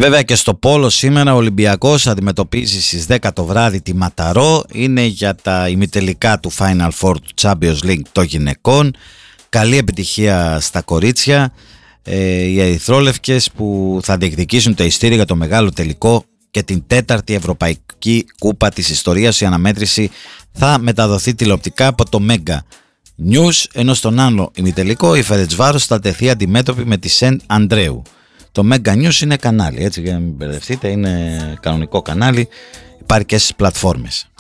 Βέβαια και στο πόλο σήμερα ο Ολυμπιακός αντιμετωπίζει στις 10 το βράδυ τη Ματαρό. Είναι για τα ημιτελικά του Final Four του Champions League των γυναικών. Καλή επιτυχία στα κορίτσια. Οι ερυθρόλευκες που θα διεκδικήσουν τα ειστήρια για το μεγάλο τελικό και την τέταρτη ευρωπαϊκή κούπα της ιστορίας. Η αναμέτρηση θα μεταδοθεί τηλεοπτικά από το Mega News, ενώ στον άλλο ημιτελικό η Φερεντσβάρος θα τεθεί αντιμέτωπη με τη Σεντ Αντρέου. Το Mega News είναι κανάλι, έτσι για να μην μπερδευτείτε, είναι κανονικό κανάλι, υπάρχει και στις πλατφόρμες.